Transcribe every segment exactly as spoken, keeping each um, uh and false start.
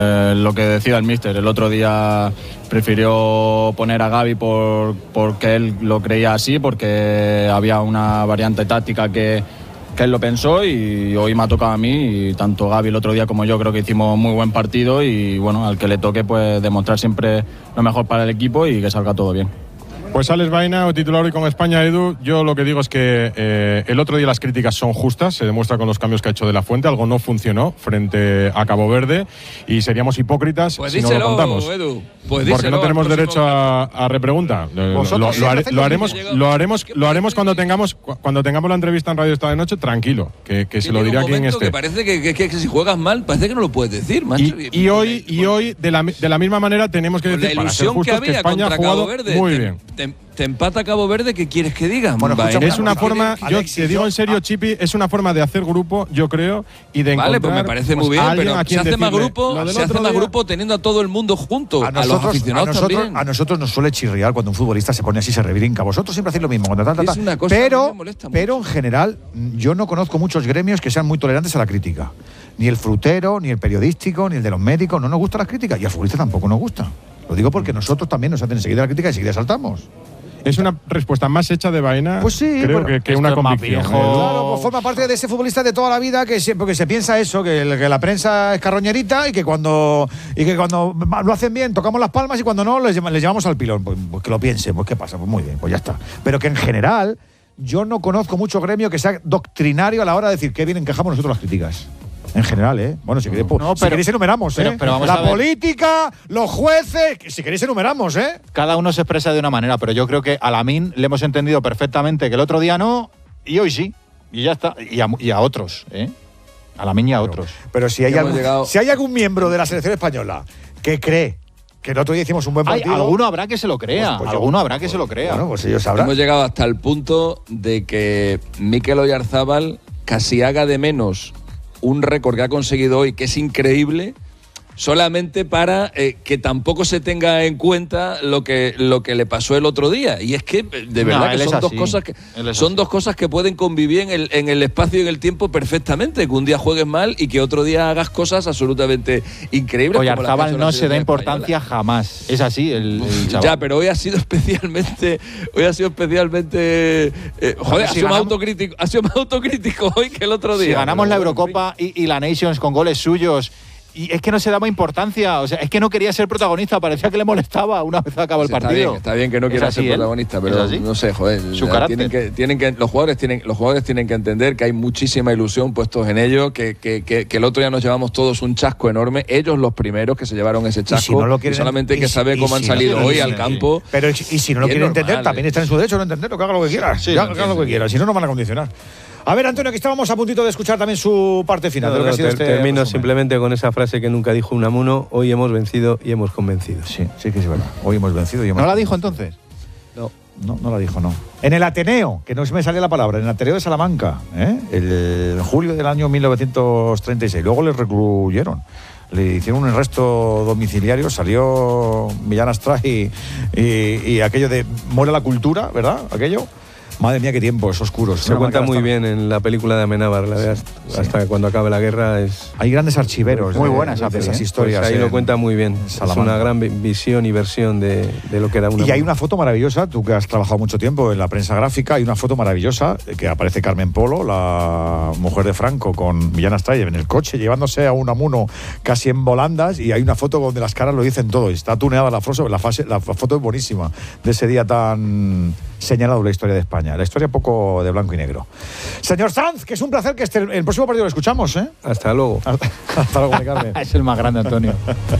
Eh, lo que decía el míster, el otro día prefirió poner a Gavi por, porque él lo creía así, porque había una variante táctica que, que él lo pensó, y hoy me ha tocado a mí, y tanto Gavi el otro día como yo creo que hicimos muy buen partido, y bueno, al que le toque pues demostrar siempre lo mejor para el equipo y que salga todo bien. Pues Alex Baena, titular hoy con España, Edu. Yo lo que digo es que eh, el otro día las críticas son justas, se demuestra con los cambios que ha hecho De la Fuente, algo no funcionó frente a Cabo Verde y seríamos hipócritas pues si díselo, no lo contamos. Edu. Pues porque no tenemos derecho a, a repregunta. Lo, lo, lo, haré, lo, haremos, lo, haremos, lo haremos cuando tengamos cuando tengamos la entrevista en Radio Esta de Noche, tranquilo, que, que se lo diré a quien esté. Que parece que, que, que, que si juegas mal, parece que no lo puedes decir, macho. Y, y hoy, y hoy de, la, de la misma manera, tenemos que decir, para ser justos, que, que España ha jugado Verde, muy te, bien. Te, te empata Cabo Verde, ¿qué quieres que diga? Bueno, escucha, es una forma, yo Alexis, te digo en serio, ah, Chipi, es una forma de hacer grupo, yo creo, y de encontrar. Vale, pues me parece pues, muy bien, pero a se hace más grupo, se hace más día, grupo teniendo a todo el mundo junto, a, nosotros, a los aficionados a nosotros, también. A nosotros nos suele chirriar cuando un futbolista se pone así, se rebrinca. Vosotros siempre hacéis lo mismo. Cuando ta, ta, ta. Es una cosa pero, que me molesta mucho. pero en general, yo no conozco muchos gremios que sean muy tolerantes a la crítica. Ni el frutero, ni el periodístico, ni el de los médicos. No nos gustan las críticas y al futbolista tampoco nos gusta. Lo digo porque nosotros también nos hacen enseguida la crítica y enseguida saltamos. Es una respuesta más hecha de Baena, pues sí, creo bueno, que, que una convicción. Claro, pues forma parte de ese futbolista de toda la vida que se, porque se piensa eso, que, el, que la prensa es carroñerita y que cuando y que cuando lo hacen bien tocamos las palmas y cuando no les, les llevamos al pilón. Pues, pues que lo piense, pues qué pasa, pues muy bien, pues ya está. Pero que en general yo no conozco mucho gremio que sea doctrinario a la hora de decir qué bien encajamos nosotros las críticas. En general, ¿eh? Bueno, si queréis, no, si queréis enumeramos, ¿eh? Pero, pero vamos la a ver. política, los jueces, si queréis enumeramos, ¿eh? Cada uno se expresa de una manera, pero yo creo que a Lamine le hemos entendido perfectamente que el otro día no y hoy sí. Y ya está. Y a, y a otros, ¿eh? A Lamine y a pero, otros. Pero si hay, algún, si hay algún miembro de la selección española que cree que el otro día hicimos un buen partido… Hay, alguno habrá que se lo crea. Pues, pues alguno yo, habrá que pues, se lo crea. Bueno, pues ellos sabrán. Hemos llegado hasta el punto de que Mikel Oyarzábal casi haga de menos un récord que ha conseguido hoy, que es increíble, solamente para eh, que tampoco se tenga en cuenta lo que lo que le pasó el otro día. Y es que de verdad no, que son dos cosas que son dos cosas que pueden convivir en el, en el espacio y en el tiempo perfectamente. Que un día juegues mal y que otro día hagas cosas absolutamente increíbles. Oyarzábal no se da importancia española. Jamás. Es así el, el chaval. Ya, pero hoy ha sido especialmente, hoy ha sido especialmente, eh, joder, si ha sido más autocrítico, ha sido más autocrítico hoy que el otro día. Si ganamos la Eurocopa y, y la Nations con goles suyos. Y es que no se daba importancia, o sea, es que no quería ser protagonista, parecía que le molestaba una vez acabó el sí, está partido. Bien, está bien que no quiera ser protagonista, ¿eh? Pero no sé, joder, su carácter. Tienen que, tienen que, los jugadores tienen, los jugadores tienen que entender que hay muchísima ilusión puestos en ello, que, que, que, que el otro día nos llevamos todos un chasco enorme, ellos los primeros que se llevaron ese chasco, y, si no lo quieren, y solamente hay que saber cómo han si salido no hoy al campo. Pero y si no lo quieren entender, ¿eh? También está en su derecho de no entenderlo, que haga lo que quiera, sí, que haga lo que quiera, si no nos van a condicionar. A ver, Antonio, que estábamos a puntito de escuchar también su parte final. No, de lo que no, ha sido ter, este termino resumen. simplemente con esa frase que nunca dijo Unamuno: hoy hemos vencido y hemos convencido. Sí, sí que es verdad. Hoy hemos vencido y hemos ¿No la dijo entonces? No. No, no la dijo, no. En el Ateneo, que no se me sale la palabra, en el Ateneo de Salamanca, ¿eh? el, el julio del año mil novecientos treinta y seis. Luego le recluyeron. Le hicieron un arresto domiciliario, salió Millán Astray y, y, y aquello de muere la cultura, ¿verdad? Aquello. Madre mía, qué tiempos oscuros. Se cuenta muy bien en la película de Amenábar, la de hasta, sí. hasta que cuando acabe la guerra es… Hay grandes archiveros muy de, buenas de, de esas ¿eh? historias. Pues ahí eh, lo cuenta muy bien. Es una gran visión y versión de, de lo que era una… Y hay una foto maravillosa, tú que has trabajado mucho tiempo en la prensa gráfica, hay una foto maravillosa que aparece Carmen Polo, la mujer de Franco, con Millán Astray en el coche, llevándose a Unamuno casi en volandas, y hay una foto donde las caras lo dicen todo. Está tuneada la foto, la, fase, la foto es buenísima, de ese día tan señalado en la historia de España. La historia poco de blanco y negro. Señor Sanz, que es un placer que esté el, el próximo partido lo escuchamos, ¿eh? Hasta luego. Hasta, hasta luego, Carmen. Es el más grande, Antonio.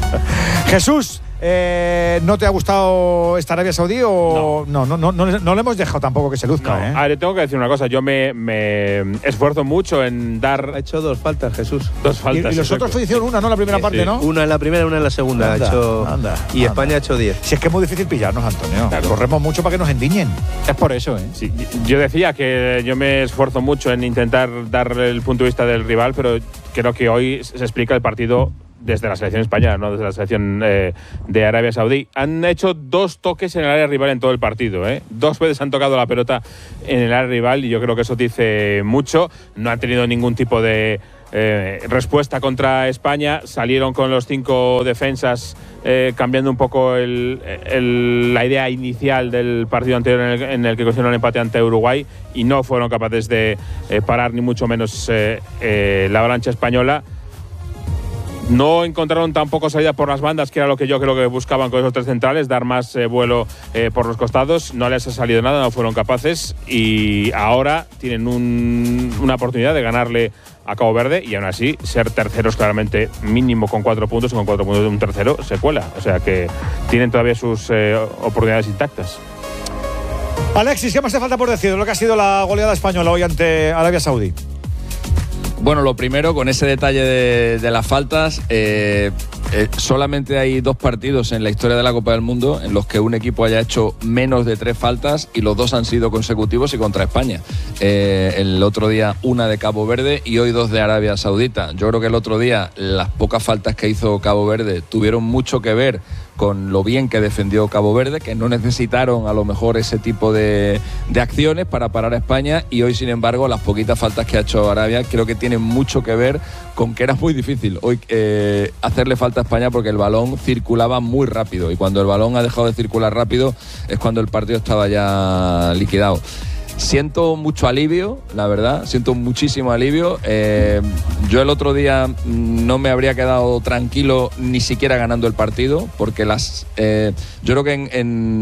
Jesús, eh, ¿no te ha gustado esta Arabia Saudí o no? No, no, no, no, no le hemos dejado tampoco que se luzca, no. ¿eh? A ver, tengo que decir una cosa. Yo me, me esfuerzo mucho en dar… Ha hecho dos faltas, Jesús. Dos faltas. Y, y los otros hicieron una, ¿no? La primera sí, parte, sí. ¿no? Una en la primera, una en la segunda. Anda, ha hecho, anda, y anda. España ha hecho diez. Si es que es muy difícil pillarnos, Antonio. Claro. Corremos mucho para que nos endiñen. Es por eso, ¿eh? Sí, yo decía que yo me esfuerzo mucho en intentar dar el punto de vista del rival, pero creo que hoy se explica el partido desde la selección española, no desde la selección eh, de Arabia Saudí. Han hecho dos toques en el área rival en todo el partido, ¿eh? Dos veces han tocado la pelota en el área rival y yo creo que eso dice mucho. No han tenido ningún tipo de eh, respuesta contra España, salieron con los cinco defensas, eh, cambiando un poco el, el, la idea inicial del partido anterior en el, en el que consiguieron el empate ante Uruguay, y no fueron capaces de eh, parar ni mucho menos eh, eh, la avalancha española. No encontraron tampoco salida por las bandas, que era lo que yo creo que buscaban con esos tres centrales, dar más eh, vuelo eh, por los costados. No les ha salido nada, no fueron capaces, y ahora tienen un, una oportunidad de ganarle a Cabo Verde y aún así ser terceros claramente, mínimo con cuatro puntos, y con cuatro puntos de un tercero se cuela. O sea que tienen todavía sus eh, oportunidades intactas. Alexis, ¿qué más te falta por decir de lo que ha sido la goleada española hoy ante Arabia Saudí? Bueno, lo primero, con ese detalle de, de las faltas, eh, eh, solamente hay dos partidos en la historia de la Copa del Mundo en los que un equipo haya hecho menos de tres faltas, y los dos han sido consecutivos y contra España. Eh, el otro día una de Cabo Verde y hoy dos de Arabia Saudita. Yo creo que el otro día las pocas faltas que hizo Cabo Verde tuvieron mucho que ver con lo bien que defendió Cabo Verde, que no necesitaron a lo mejor ese tipo de, de acciones para parar a España, y hoy sin embargo las poquitas faltas que ha hecho Arabia creo que tienen mucho que ver con que era muy difícil hoy eh, hacerle falta a España, porque el balón circulaba muy rápido, y cuando el balón ha dejado de circular rápido es cuando el partido estaba ya liquidado. Siento mucho alivio, la verdad, siento muchísimo alivio. Eh, yo el otro día no me habría quedado tranquilo ni siquiera ganando el partido, porque las, eh, yo creo que en,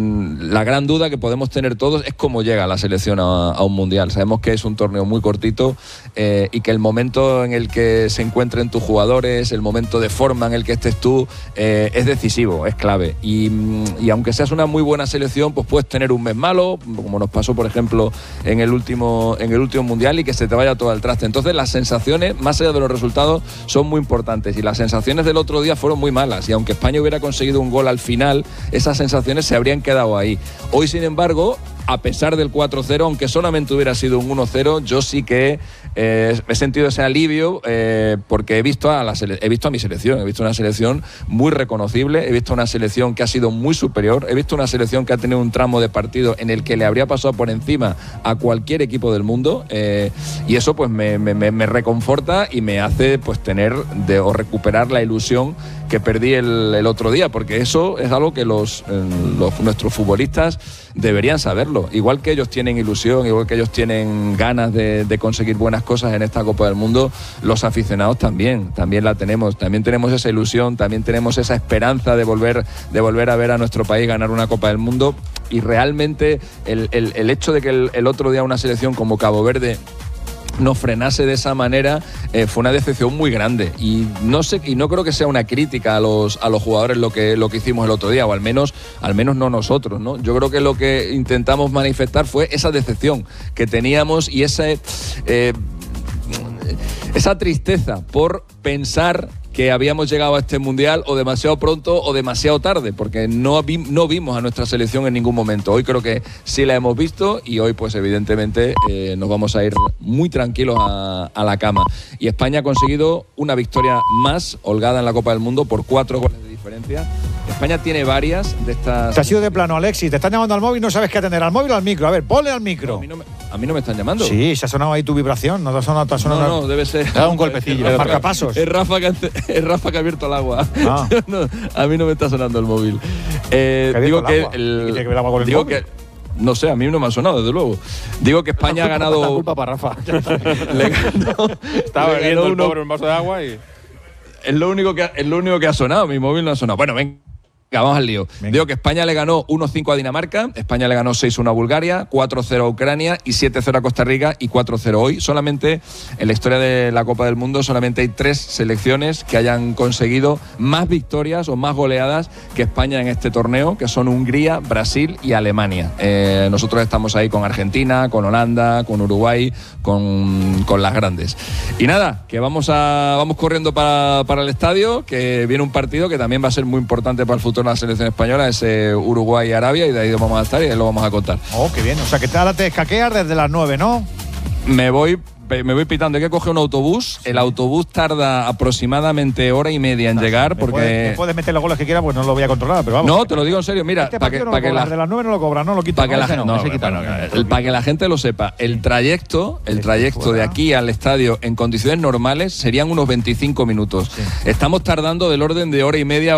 en la gran duda que podemos tener todos es cómo llega la selección a, a un mundial. Sabemos que es un torneo muy cortito eh, y que el momento en el que se encuentren tus jugadores, el momento de forma en el que estés tú, eh, es decisivo, es clave. Y, y aunque seas una muy buena selección, pues puedes tener un mes malo, como nos pasó, por ejemplo, en el último en el último mundial, y que se te vaya todo al traste. Entonces las sensaciones, más allá de los resultados, son muy importantes, y las sensaciones del otro día fueron muy malas, y aunque España hubiera conseguido un gol al final, esas sensaciones se habrían quedado ahí. Hoy, sin embargo, a pesar del cuatro cero, aunque solamente hubiera sido un uno cero, yo sí que eh, he sentido ese alivio, eh, porque he visto, a la sele- he visto a mi selección, he visto una selección muy reconocible, he visto una selección que ha sido muy superior, he visto una selección que ha tenido un tramo de partido en el que le habría pasado por encima a cualquier equipo del mundo, eh, y eso pues me, me, me reconforta y me hace pues tener de, o recuperar la ilusión que perdí el, el otro día, porque eso es algo que los, los nuestros futbolistas deberían saberlo. Igual que ellos tienen ilusión, igual que ellos tienen ganas de, de conseguir buenas cosas en esta Copa del Mundo, los aficionados también, también la tenemos, también tenemos esa ilusión, también tenemos esa esperanza de volver, de volver a ver a nuestro país ganar una Copa del Mundo. Y realmente el, el, el hecho de que el, el otro día una selección como Cabo Verde nos frenase de esa manera eh, fue una decepción muy grande, y no sé, y no creo que sea una crítica a los a los jugadores lo que lo que hicimos el otro día, o al menos al menos no nosotros, ¿no? Yo creo que lo que intentamos manifestar fue esa decepción que teníamos, y ese eh, esa tristeza por pensar que habíamos llegado a este mundial o demasiado pronto o demasiado tarde, porque no, vi, no vimos a nuestra selección en ningún momento. Hoy creo que sí la hemos visto, y hoy pues evidentemente eh, nos vamos a ir muy tranquilos a, a la cama. Y España ha conseguido una victoria más holgada en la Copa del Mundo por cuatro goles de diferencia. España tiene varias de estas... Te has ido de plano, Alexis. Te están llamando al móvil y no sabes qué atender. ¿Al móvil o al micro? A ver, ponle al micro. No, a, mí no me, a mí no me están llamando. Sí, se ha sonado ahí tu vibración. No te ha sonado... Te ha sonado no, no, debe ser... Da un golpecillo. Es, marcapasos. Es Rafa, que, es Rafa que ha abierto el agua. Ah. No, a mí no me está sonando el móvil. Eh, ¿Que digo que... El El, ¿Tiene que ver algo con el digo móvil? que... No sé, a mí no me ha sonado, desde luego. Digo que España ha ganado... La culpa para Rafa. le ganó, Estaba le bebiendo ganó el uno, pobre un vaso de agua y... Es lo único que, es lo único que ha sonado, mi móvil no ha sonado. Bueno, venga. Vamos al lío. Venga. Digo que España le ganó uno cinco a Dinamarca, España le ganó seis uno a Bulgaria, cuatro cero a Ucrania y siete cero a Costa Rica y cuatro cero hoy. Solamente en la historia de la Copa del Mundo solamente hay tres selecciones que hayan conseguido más victorias o más goleadas que España en este torneo, que son Hungría, Brasil y Alemania. Eh, nosotros estamos ahí con Argentina, con Holanda, con Uruguay, con, con las grandes. Y nada, que vamos a vamos corriendo para, para el estadio, que viene un partido que también va a ser muy importante para el futuro de la selección española, es eh, Uruguay y Arabia, y de ahí vamos a estar y ahí lo vamos a contar. Oh, qué bien. O sea, que ahora te escaqueas desde las nueve, ¿no? Me voy, me voy pitando. Hay que coger un autobús. El autobús tarda aproximadamente hora y media en llegar Me porque. puedes, me puedes meter los goles que quieras, pues no lo voy a controlar, pero vamos. No, te lo digo en serio. Mira, este para que, no lo pa que cobran, la de las nueve no lo cobran, no lo quitan. Para que, la, ese gente- no, no, ese bueno, quítalo. el- para que la gente lo sepa, el trayecto, el trayecto de aquí al estadio en condiciones normales serían unos veinticinco minutos. Estamos tardando del orden de hora y media.